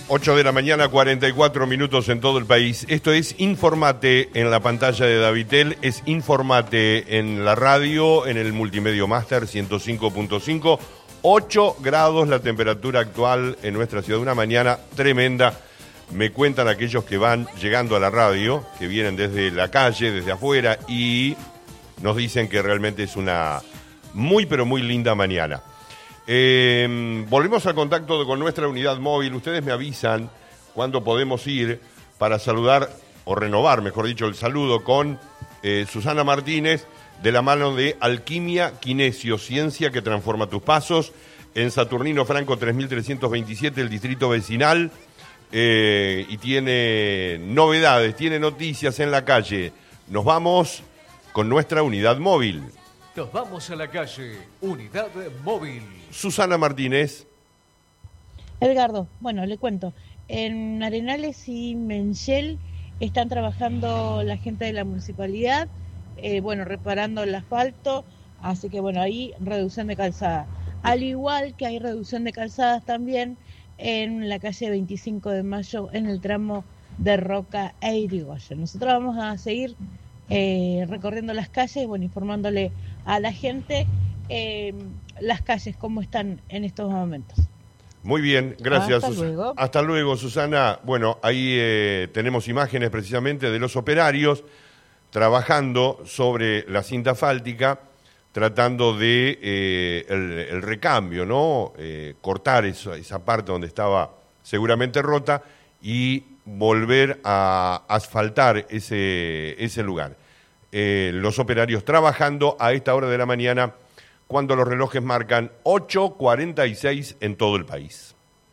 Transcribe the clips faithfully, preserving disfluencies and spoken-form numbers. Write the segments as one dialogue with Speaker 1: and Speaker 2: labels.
Speaker 1: ocho de la mañana, cuarenta y cuatro minutos en todo el país. Esto es Informate en la pantalla de Davitel, es Informate en la radio, en el Multimedio Master ciento cinco punto cinco. ocho grados la temperatura actual en nuestra ciudad, una mañana tremenda. Me cuentan aquellos que van llegando a la radio, que vienen desde la calle, desde afuera, y nos dicen que realmente es una muy, pero muy linda mañana. Eh, volvemos al contacto con nuestra unidad móvil. Ustedes me avisan cuándo podemos ir para saludar, o renovar, mejor dicho, el saludo con eh, Susana Martínez, de la mano de Alquimia Kinesio, ciencia que transforma tus pasos, en Saturnino Franco tres mil trescientos veintisiete, el distrito vecinal, eh, y tiene novedades, tiene noticias en la calle. Nos vamos con nuestra unidad móvil.
Speaker 2: Nos vamos a la calle, unidad móvil.
Speaker 1: Susana Martínez.
Speaker 3: Edgardo, bueno, le cuento. En Arenales y Menchel están trabajando la gente de la municipalidad, eh, bueno, reparando el asfalto, así que bueno, ahí reducción de calzada. Al igual que hay reducción de calzadas también en la calle veinticinco de mayo, en el tramo de Roca e Irigoyen. Nosotros vamos a seguir eh, recorriendo las calles, bueno, informándole a la gente eh, las calles cómo están en estos momentos.
Speaker 1: Muy bien, gracias.
Speaker 3: Hasta
Speaker 1: Sus-
Speaker 3: luego.
Speaker 1: Hasta luego, Susana. Bueno, ahí eh, tenemos imágenes precisamente de los operarios trabajando sobre la cinta asfáltica, tratando de eh, el, el recambio, ¿no? Eh, cortar eso, esa parte donde estaba seguramente rota y volver a asfaltar ese, ese lugar. Eh, los operarios trabajando a esta hora de la mañana, cuando los relojes marcan ocho cuarenta y seis en todo el país.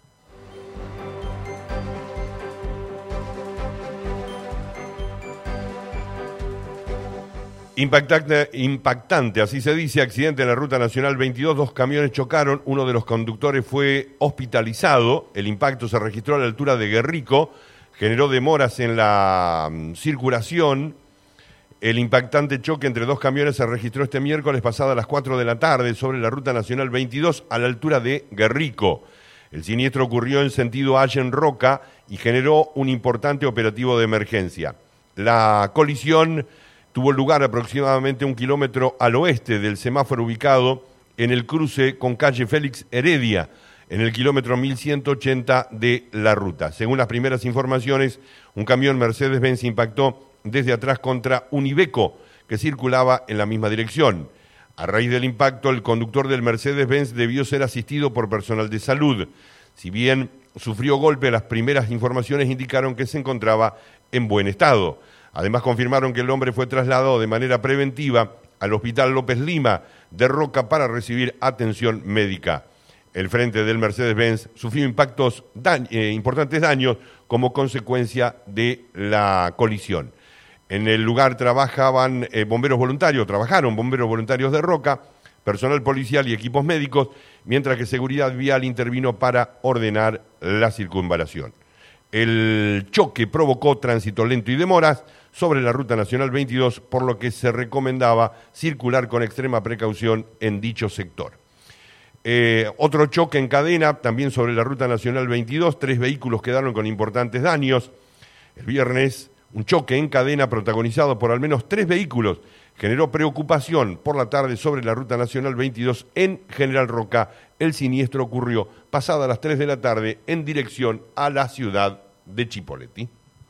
Speaker 1: Impactante, impactante, así se dice, accidente en la Ruta Nacional veintidós, dos camiones chocaron, uno de los conductores fue hospitalizado, el impacto se registró a la altura de Guerrico, generó demoras en la um, circulación. El impactante choque entre dos camiones se registró este miércoles pasado a las cuatro de la tarde sobre la Ruta Nacional veintidós a la altura de Guerrico. El siniestro ocurrió en sentido Allen-Roca y generó un importante operativo de emergencia. La colisión tuvo lugar aproximadamente un kilómetro al oeste del semáforo ubicado en el cruce con calle Félix Heredia, en el kilómetro mil ciento ochenta de la ruta. Según las primeras informaciones, un camión Mercedes-Benz impactó desde atrás contra un Iveco que circulaba en la misma dirección. A raíz del impacto, el conductor del Mercedes-Benz debió ser asistido por personal de salud. Si bien sufrió golpe, las primeras informaciones indicaron que se encontraba en buen estado. Además, confirmaron que el hombre fue trasladado de manera preventiva al Hospital López Lima de Roca para recibir atención médica. El frente del Mercedes-Benz sufrió impactos, da- eh, importantes daños como consecuencia de la colisión. En el lugar trabajaban eh, bomberos voluntarios, trabajaron bomberos voluntarios de Roca, personal policial y equipos médicos, mientras que Seguridad Vial intervino para ordenar la circunvalación. El choque provocó tránsito lento y demoras sobre la Ruta Nacional veintidós, por lo que se recomendaba circular con extrema precaución en dicho sector. Eh, otro choque en cadena, también sobre la Ruta Nacional veintidós, tres vehículos quedaron con importantes daños. El viernes, un choque en cadena protagonizado por al menos tres vehículos generó preocupación por la tarde sobre la Ruta Nacional veintidós en General Roca. El siniestro ocurrió pasada las tres de la tarde en dirección a la ciudad de Chipoleti.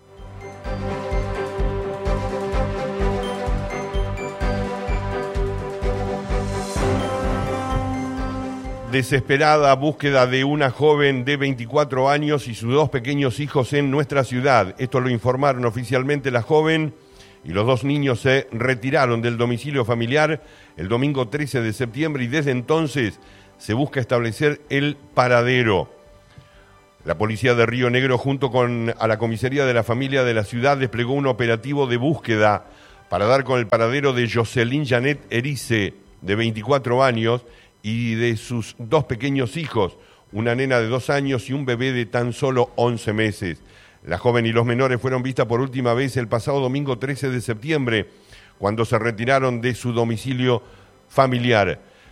Speaker 1: Desesperada búsqueda de una joven de veinticuatro años y sus dos pequeños hijos en nuestra ciudad. Esto lo informaron oficialmente. La joven y los dos niños se retiraron del domicilio familiar el domingo trece de septiembre y desde entonces se busca establecer el paradero. La policía de Río Negro, junto con a la comisaría de la familia de la ciudad, desplegó un operativo de búsqueda para dar con el paradero de Jocelyn Janet Erice, de veinticuatro años, y de sus dos pequeños hijos, una nena de dos años y un bebé de tan solo once meses. La joven y los menores fueron vistas por última vez el pasado domingo trece de septiembre, cuando se retiraron de su domicilio familiar.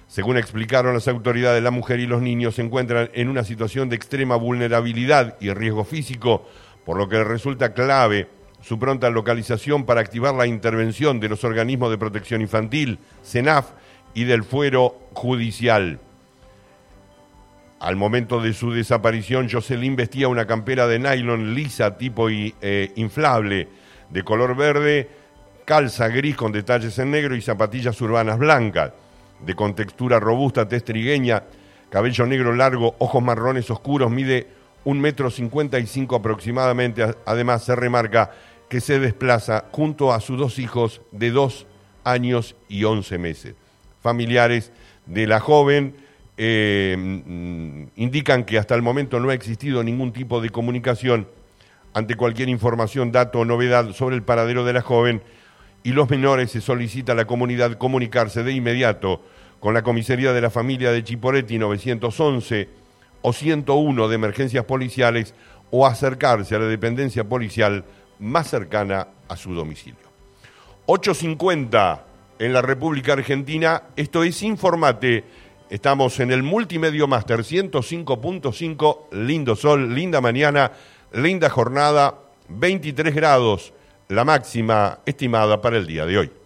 Speaker 1: Según explicaron las autoridades, la mujer y los niños se encuentran en una situación de extrema vulnerabilidad y riesgo físico, por lo que resulta clave su pronta localización para activar la intervención de los organismos de protección infantil, SENAF, y del fuero judicial. Al momento de su desaparición, Jocelyn vestía una campera de nylon lisa tipo y, eh, inflable, de color verde, calza gris con detalles en negro y zapatillas urbanas blancas, de contextura robusta, tez trigueña, cabello negro largo, ojos marrones oscuros, mide un metro cincuenta y cinco aproximadamente. Además, se remarca que se desplaza junto a sus dos hijos de dos años y once meses. Familiares de la joven eh, indican que hasta el momento no ha existido ningún tipo de comunicación ante cualquier información, dato o novedad sobre el paradero de la joven, y los menores. Se solicita a la comunidad comunicarse de inmediato con la comisaría de la familia de Chiporetti nueve once o ciento uno de emergencias policiales, o acercarse a la dependencia policial más cercana a su domicilio. ocho cincuenta en la República Argentina. Esto es Informate. Estamos en el Multimedio Master ciento cinco punto cinco. Lindo sol, linda mañana, linda jornada, veintitrés grados, la máxima estimada para el día de hoy.